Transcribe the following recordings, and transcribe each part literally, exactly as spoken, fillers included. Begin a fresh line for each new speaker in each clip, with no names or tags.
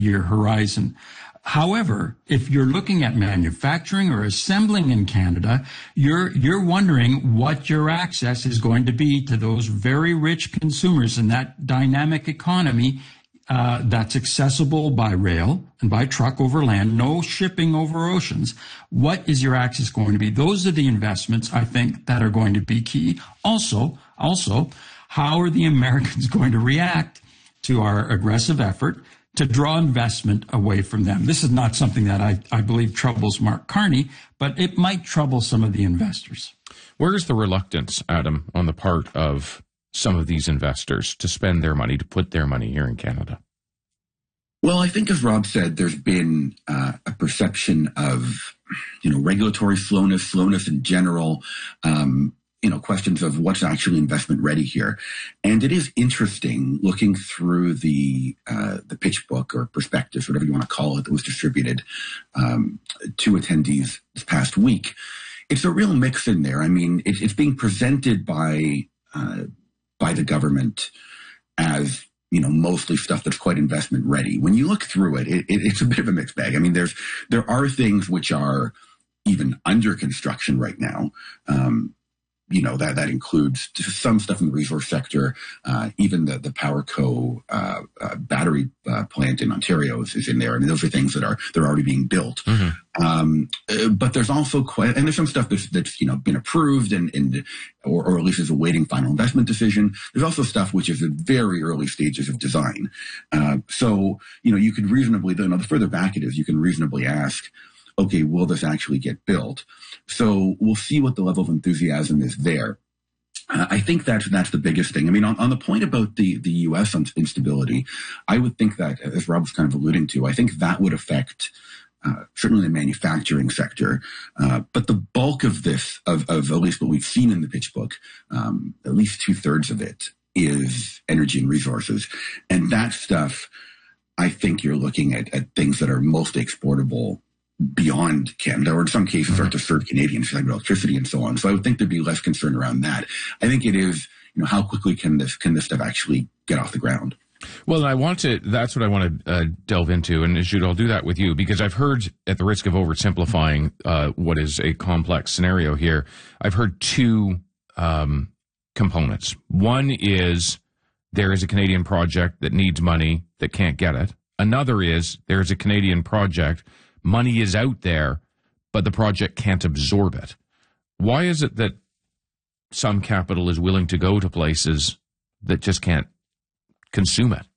year horizon. However, if you're looking at manufacturing or assembling in Canada, you're you're wondering what your access is going to be to those very rich consumers in that dynamic economy uh, that's accessible by rail and by truck over land, no shipping over oceans. What is your access going to be? Those are the investments, I think, that are going to be key. Also, also, how are the Americans going to react to our aggressive effort to draw investment away from them? This is not something that I, I believe troubles Mark Carney, but it might trouble some of the investors.
Where's the reluctance, Adam, on the part of some of these investors to spend their money, to put their money here in Canada?
Well, I think, as Rob said, there's been uh, a perception of, you know, regulatory slowness, slowness in general, um, you know, questions of what's actually investment ready here. And it is interesting looking through the uh, the pitch book or prospectus, whatever you want to call it, that was distributed um, to attendees this past week. It's a real mix in there. I mean, it, it's being presented by uh, by the government as, you know, mostly stuff that's quite investment ready. When you look through it, it, it, it's a bit of a mixed bag. I mean, there's there are things which are even under construction right now. Um, You know, that, that includes some stuff in the resource sector. Uh, even the, the PowerCo uh, uh, battery uh, plant in Ontario is, is in there. I mean, those are things that are, they're already being built. Mm-hmm. Um, uh, but there's also quite, and there's some stuff that's, that's, you know, been approved and, and, or, or at least is awaiting final investment decision. There's also stuff which is at very early stages of design. Uh, so, you know, you could reasonably, you know, the further back it is, you can reasonably ask, okay, will this actually get built? So we'll see what the level of enthusiasm is there. Uh, I think that's that's the biggest thing. I mean, on, on the point about the, the U S instability, I would think that, as Rob was kind of alluding to, I think that would affect uh, certainly the manufacturing sector. Uh, but the bulk of this, of, of at least what we've seen in the pitch book, um, at least two thirds of it is energy and resources. And that stuff, I think you're looking at, at things that are mostly exportable beyond Canada, or in some cases are to serve Canadians, like electricity and so on. So I would think there'd be less concern around that. I think it is, you know, how quickly can this can this stuff actually get off the ground?
Well, I want to, that's what I want to uh, delve into, and Jude, I'll do that with you, because I've heard, at the risk of oversimplifying uh, what is a complex scenario here, I've heard two um, components. One is there is a Canadian project that needs money that can't get it. Another is there is a Canadian project, money is out there, but the project can't absorb it. Why is it that some capital is willing to go to places that just can't consume it?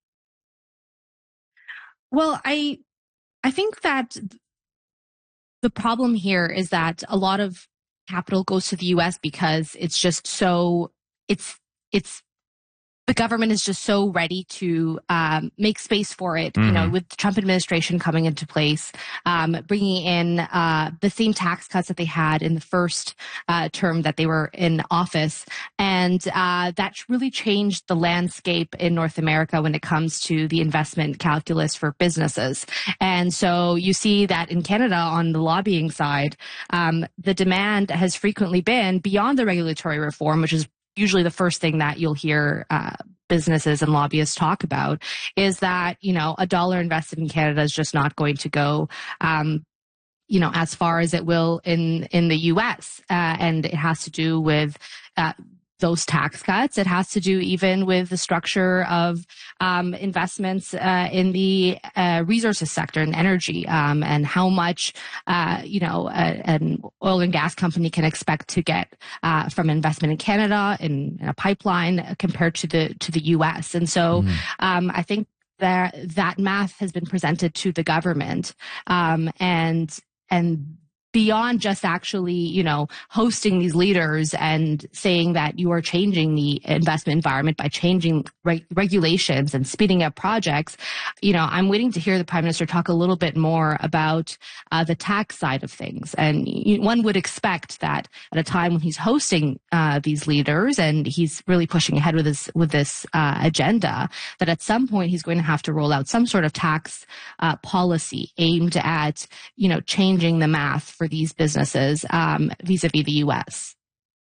Well, I I think that the problem here is that a lot of capital goes to the U S because it's just so it's it's the government is just so ready to um, make space for it, mm-hmm. you know, with the Trump administration coming into place, um, bringing in uh, the same tax cuts that they had in the first uh, term that they were in office. And uh, that really changed the landscape in North America when it comes to the investment calculus for businesses. And so you see that in Canada on the lobbying side, um, the demand has frequently been beyond the regulatory reform, which is usually the first thing that you'll hear uh, businesses and lobbyists talk about, is that, you know, a dollar invested in Canada is just not going to go, um, you know, as far as it will in, in the U S. Uh, and it has to do with uh, those tax cuts. It has to do even with the structure of um, investments uh, in the uh, resources sector and energy, um, and how much, uh, you know, a, an oil and gas company can expect to get uh, from investment in Canada in, in a pipeline compared to the to the U S. And so mm. um, I think that that math has been presented to the government, um, and and. beyond just actually, you know, hosting these leaders and saying that you are changing the investment environment by changing reg- regulations and speeding up projects, you know, I'm waiting to hear the Prime Minister talk a little bit more about uh, the tax side of things. And you, one would expect that at a time when he's hosting uh, these leaders and he's really pushing ahead with this with this uh, agenda, that at some point he's going to have to roll out some sort of tax uh, policy aimed at, you know, changing the math for these businesses um, vis-a-vis the U S.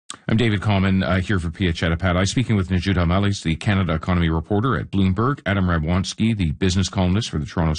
I'm David Common, uh, here for Pia Chattopadhyay, speaking with Najut Al-Mallis, the Canada economy reporter at Bloomberg, Adam Radwanski, the business columnist for the Toronto